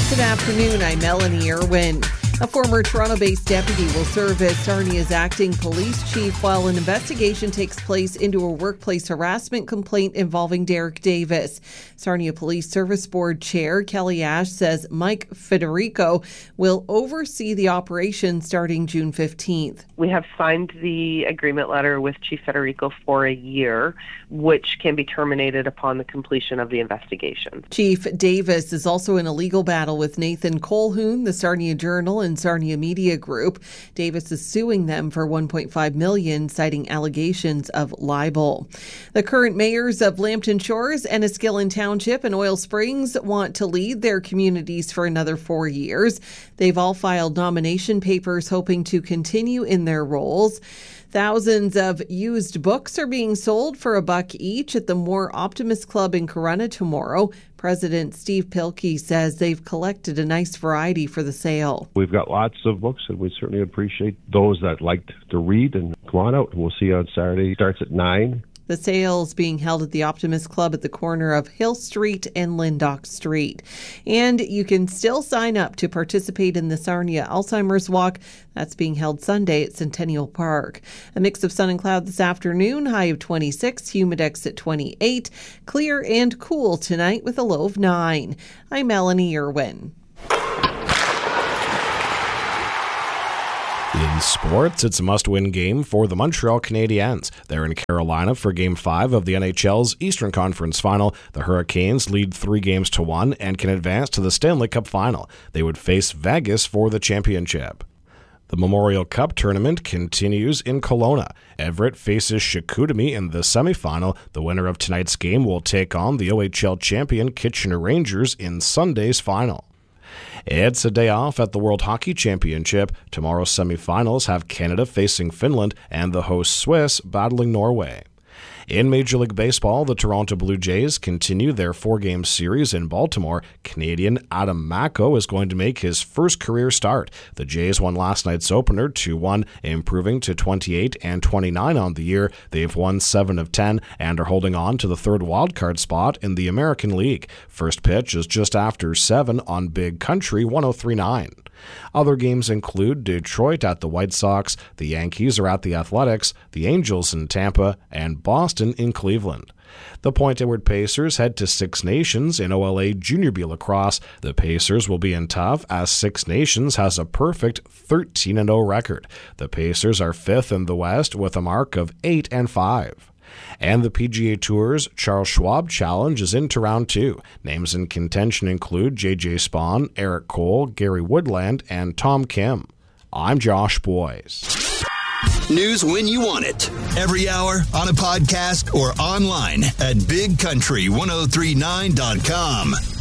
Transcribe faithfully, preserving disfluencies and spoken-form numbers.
Good afternoon, I'm Melanie Irwin. A former Toronto-based deputy will serve as Sarnia's acting police chief while an investigation takes place into a workplace harassment complaint involving Derek Davis. Sarnia Police Service Board Chair Kelly Ash says Mike Federico will oversee the operation starting June fifteenth. We have signed the agreement letter with Chief Federico for a year, which can be terminated upon the completion of the investigation. Chief Davis is also in a legal battle with Nathan Colhoun, the Sarnia Journal, and Sarnia Media Group. Davis is suing them for one point five million dollars, citing allegations of libel. The current mayors of Lambton Shores, Enniskillen Township, and Oil Springs want to lead their communities for another four years. They've all filed nomination papers hoping to continue in their roles. Thousands of used books are being sold for a buck each at the More Optimist Club in Corunna tomorrow. President Steve Pilkey says they've collected a nice variety for the sale. We've got lots of books, and we certainly appreciate those that like to read. And come on out. We'll see you on Saturday. It starts at nine. The sale's being held at the Optimist Club at the corner of Hill Street and Lyndoch Street. And you can still sign up to participate in the Sarnia Alzheimer's Walk. That's being held Sunday at Centennial Park. A mix of sun and cloud this afternoon, high of twenty-six, humidex at twenty-eight. Clear and cool tonight with a low of nine. I'm Melanie Irwin. In sports, it's a must-win game for the Montreal Canadiens. They're in Carolina for Game five of the N H L's Eastern Conference Final. The Hurricanes lead three games to one and can advance to the Stanley Cup Final. They would face Vegas for the championship. The Memorial Cup tournament continues in Kelowna. Everett faces Chicoutimi in the semifinal. The winner of tonight's game will take on the O H L champion Kitchener Rangers in Sunday's final. It's a day off at the World Hockey Championship. Tomorrow's semifinals have Canada facing Finland and the host Swiss battling Norway. In Major League Baseball, the Toronto Blue Jays continue their four-game series in Baltimore. Canadian Adam Macko is going to make his first career start. The Jays won last night's opener two one, improving to twenty-eight and twenty-nine on the year. They've won seven of ten and are holding on to the third wildcard spot in the American League. First pitch is just after seven on Big Country one oh three point nine. Other games include Detroit at the White Sox, the Yankees are at the Athletics, the Angels in Tampa, and Boston in Cleveland. The Point Edward Pacers head to Six Nations in O L A Junior B Lacrosse. The Pacers will be in tough as Six Nations has a perfect thirteen and oh record. The Pacers are fifth in the West with a mark of eight and five. And the P G A Tour's Charles Schwab Challenge is into round two. Names in contention include J J Spawn, Eric Cole, Gary Woodland, and Tom Kim. I'm Josh Boyes. News when you want it. Every hour, on a podcast, or online at big country ten thirty-nine dot com.